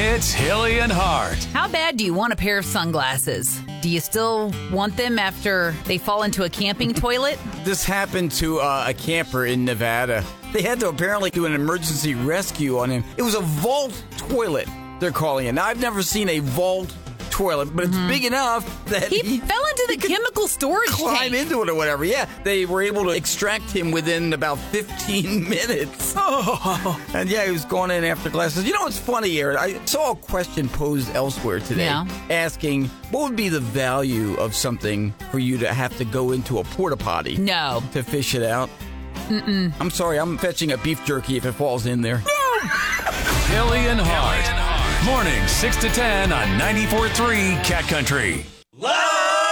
It's Hilly and Hart. How bad do you want a pair of sunglasses? Do you still want them after they fall into a camping toilet? This happened to a camper in Nevada. They had to apparently do an emergency rescue on him. It was a vault toilet, they're calling it. Now, I've never seen a vault toilet, but it's big enough that He fell into the chemical storage climb tank. into it or whatever. Yeah, they were able to extract him within about 15 minutes. And yeah, he was going in after glasses. You know what's funny, Aaron? I saw a question posed elsewhere today asking, what would be the value of something for you to have to go into a porta potty No. to fish it out? I'm sorry, I'm fetching a beef jerky if it falls in there. Hilly and Hart. Morning 6 to 10 on 94.3 Cat Country. Love!